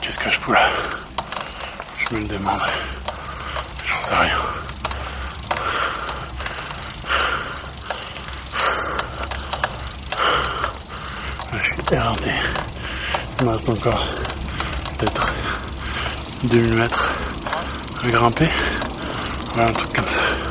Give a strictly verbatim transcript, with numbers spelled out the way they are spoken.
Qu'est-ce que je fous là? Je me le demande. J'en sais rien. Là, je suis éreinté. Il me reste encore peut-être deux mille mètres à grimper. Voilà, un truc comme ça.